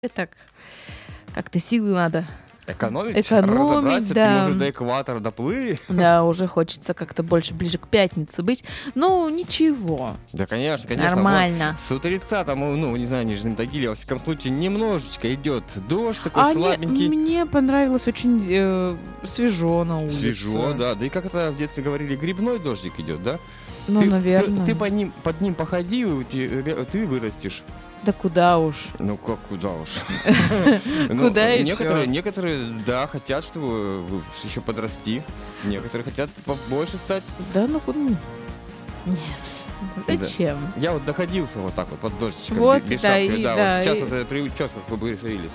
Так, как-то силы надо Экономить, экономить, разобрать, да. мы уже до экватора доплыли. Да, уже хочется как-то больше ближе к пятнице быть. Ну, ничего, Да, конечно. нормально. Вот с утреца там, не знаю, Нижнем Тагиле, во всяком случае, немножечко идет дождь такой слабенький. Мне понравилось очень свежо на улице. Свежо, да. Да и как это в детстве говорили, грибной дождик идет, да? Ну, наверное. Ты под ним походи, ты вырастешь. Да куда уж. Ну как, куда уж. Куда еще? Некоторые, да, хотят, чтобы еще подрасти. Некоторые хотят побольше стать. Да, нет. Зачем? Я вот доходился вот так вот под дождичком. Вот, без да, шапки. и Да, да, вот сейчас и- вот при участках вы бы появились.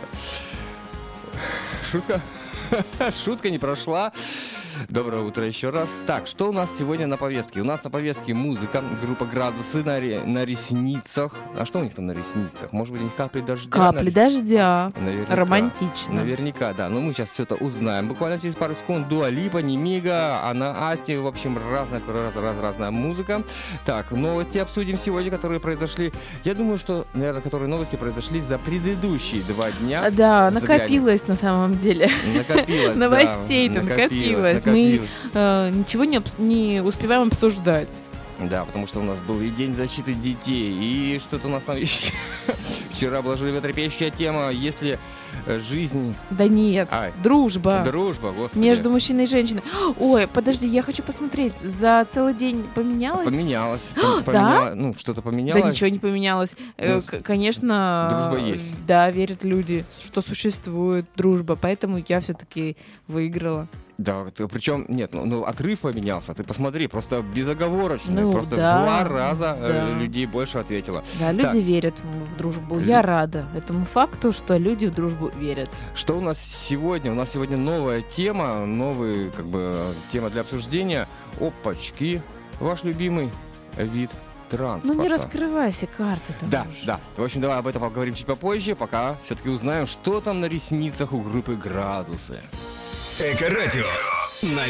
Шутка? Шутка не прошла. Доброе утро еще раз. Так, что у нас сегодня на повестке? У нас на повестке музыка, группа «Градусы» на ресницах. А что у них там на ресницах? Может быть, у них капли дождя? Капли дождя. Наверняка. Романтично. Наверняка, да. Но мы сейчас все это узнаем. Буквально через пару секунд Дуа Липа, Немига, Анна Асти. В общем, разная музыка. Так, новости обсудим сегодня, которые произошли. Я думаю, что, наверное, которые новости произошли за предыдущие 2 дня. Да, Заглянем. накопилось на самом деле. Накопилось, да. Новостей-то накопилось. Мы ничего не успеваем обсуждать. Да, потому что у нас был и День защиты детей, и что-то у нас там еще. Вчера была животрепещущая тема, если жизнь... Да нет, Ай. дружба. Дружба, господи. Между мужчиной и женщиной. Ой, подожди, я хочу посмотреть. За целый день поменялось? Поменялось. Да? Ну, что-то поменялось. Да ничего не поменялось. Ну, Конечно, дружба есть. Да, верят люди, что существует дружба, поэтому я все-таки выиграла. Да, причем, нет, отрыв поменялся. Ты посмотри, просто безоговорочный. Ну, просто да, в 2 раза да. людей больше ответило. Да, люди Так. верят в дружбу. Я рада этому факту, что люди в дружбу верят. Что у нас сегодня? У нас сегодня новая тема, тема для обсуждения. Опачки, ваш любимый вид транспорта. Ну не раскрывайся, карты-то Да, уже. да. В общем, давай об этом поговорим чуть попозже, пока все-таки узнаем, что там на ресницах у группы «Градусы». Эко-радио на